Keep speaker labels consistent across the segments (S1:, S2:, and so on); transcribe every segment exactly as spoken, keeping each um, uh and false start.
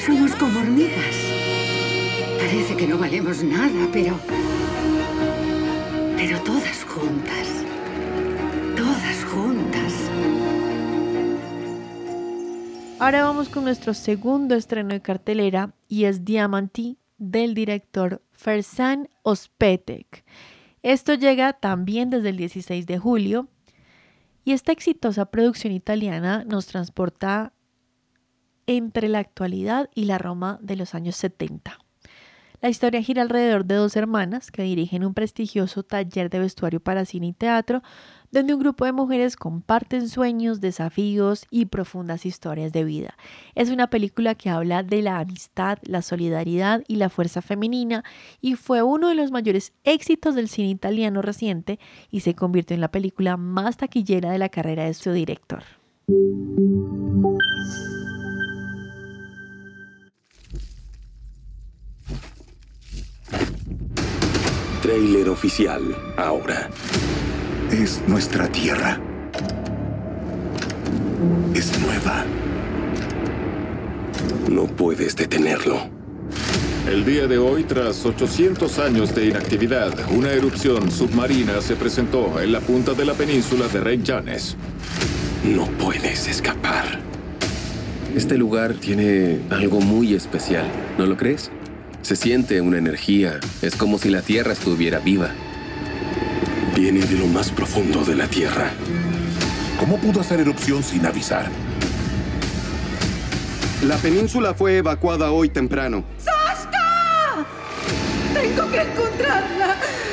S1: Somos como hormigas. Parece que no valemos nada, pero... Pero todas juntas. Todas juntas.
S2: Ahora vamos con nuestro segundo estreno de cartelera y es Diamanti del director Ferzan Özpetek. Esto llega también desde el dieciséis de julio y esta exitosa producción italiana nos transporta entre la actualidad y la Roma de los años setenta. La historia gira alrededor de dos hermanas que dirigen un prestigioso taller de vestuario para cine y teatro, donde un grupo de mujeres comparten sueños, desafíos y profundas historias de vida. Es una película que habla de la amistad, la solidaridad y la fuerza femenina y fue uno de los mayores éxitos del cine italiano reciente y se convirtió en la película más taquillera de la carrera de su director.
S3: Tráiler oficial, ahora.
S4: Es nuestra tierra. Es nueva.
S3: No puedes detenerlo.
S5: El día de hoy, tras ochocientos años de inactividad, una erupción submarina se presentó en la punta de la península de Reykjanes.
S3: No puedes escapar.
S6: Este lugar tiene algo muy especial, ¿no lo crees? Se siente una energía, es como si la tierra estuviera viva.
S3: Viene de lo más profundo de la tierra.
S4: ¿Cómo pudo hacer erupción sin avisar?
S7: La península fue evacuada hoy temprano.
S1: ¡Saskia! ¡Tengo que encontrarla!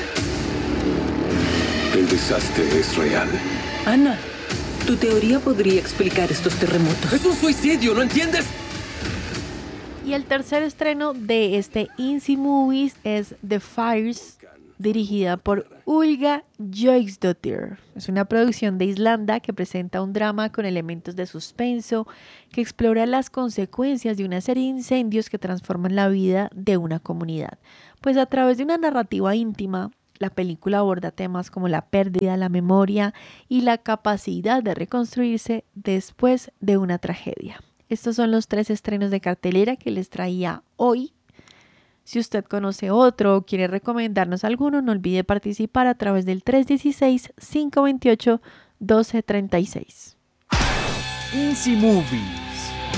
S3: El desastre es real.
S8: Ana, tu teoría podría explicar estos terremotos.
S6: ¡Es un suicidio! ¿No entiendes?
S2: Y el tercer estreno de este Inci Movies es The Fires, dirigida por Ulga Jónsdóttir. Es una producción de Islanda que presenta un drama con elementos de suspenso que explora las consecuencias de una serie de incendios que transforman la vida de una comunidad. Pues a través de una narrativa íntima, la película aborda temas como la pérdida, la memoria y la capacidad de reconstruirse después de una tragedia. Estos son los tres estrenos de cartelera que les traía hoy. Si usted conoce otro o quiere recomendarnos alguno, no olvide participar a través del tres uno seis, cinco dos ocho, uno dos tres seis.
S9: Inci Movie.